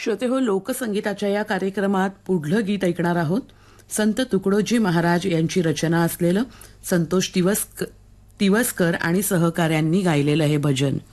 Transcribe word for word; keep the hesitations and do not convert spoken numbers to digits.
श्रोते हो, लोकसंगीताच्या या कार्यक्रमात पुढलं गीत ऐकणार आहोत. संत तुकडोजी महाराज यांची रचना असलेलं संतोष तिवस्क तिवस्कर आणि सहकाऱ्यांनी गायलेलं हे भजन.